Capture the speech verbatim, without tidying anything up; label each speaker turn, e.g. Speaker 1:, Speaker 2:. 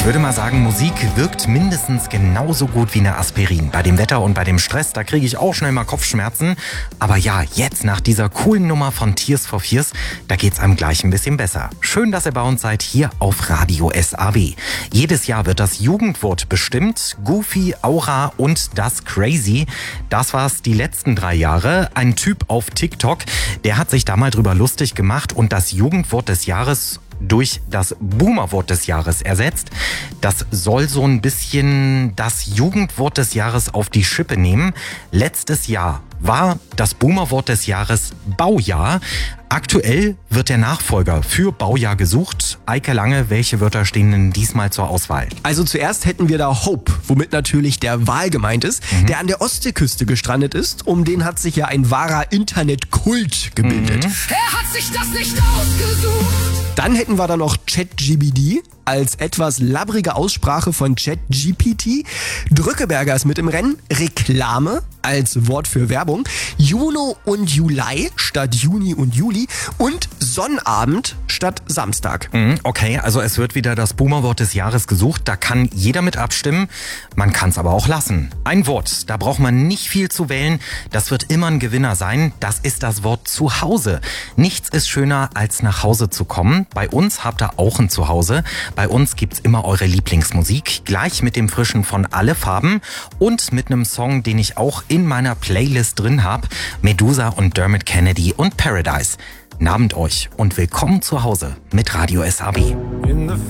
Speaker 1: würde mal sagen, Musik wirkt mindestens genauso gut wie eine Aspirin. Bei dem Wetter und bei dem Stress, da kriege ich auch schnell mal Kopfschmerzen. Aber ja, jetzt nach dieser coolen Nummer von Tears for Fears, da geht's einem gleich ein bisschen besser. Schön, dass ihr bei uns seid, hier auf Radio S A B. Jedes Jahr wird das Jugendwort bestimmt. Goofy, Aura und das Crazy. Das war's die letzten drei Jahre. Ein Typ auf TikTok, der hat sich da mal drüber lustig gemacht und das Jugendwort des Jahres durch das Boomerwort des Jahres ersetzt. Das soll so ein bisschen das Jugendwort des Jahres auf die Schippe nehmen. Letztes Jahr war das Boomerwort des Jahres Baujahr. Aktuell wird der Nachfolger für Baujahr gesucht. Eike Lange, welche Wörter stehen denn diesmal zur Auswahl?
Speaker 2: Also zuerst hätten wir da Hope, womit natürlich der Wal gemeint ist, mhm. der an der Ostseeküste gestrandet ist. Um den hat sich ja ein wahrer Internetkult gebildet.
Speaker 3: Mhm. Er hat sich das nicht ausgesucht.
Speaker 2: Dann hätten wir da noch ChatGPT als etwas labbrige Aussprache von ChatGPT. Drückeberger ist mit im Rennen. Reklame als Wort für Werbung. Juno und Juli statt Juni und Juli. Und Sonnabend statt Samstag.
Speaker 1: Okay, also es wird wieder das Boomerwort des Jahres gesucht. Da kann jeder mit abstimmen. Man kann es aber auch lassen. Ein Wort, da braucht man nicht viel zu wählen. Das wird immer ein Gewinner sein. Das ist das Wort Zuhause. Nichts ist schöner, als nach Hause zu kommen. Bei uns habt ihr auch ein Zuhause. Bei uns gibt's immer eure Lieblingsmusik. Gleich mit dem frischen von Alle Farben und mit einem Song, den ich auch in meiner Playlist drin habe. Medusa und Dermot Kennedy und Paradise. Nabend euch und willkommen zu Hause mit Radio S A B.